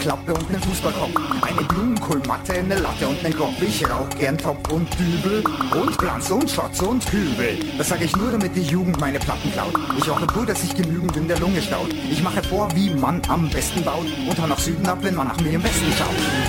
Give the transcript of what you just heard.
Klappe und nen Fußballkorb, eine Blumenkohlmatte, eine Latte und nen Kopf. Ich rauch gern Top und Dübel und Glanz und Schotz und Kübel. Das sag ich nur, damit die Jugend meine Platten klaut. Ich hoffe wohl, dass sich genügend in der Lunge staut. Ich mache vor, wie man am besten baut und hau nach Süden ab, wenn man nach mir im Westen schaut.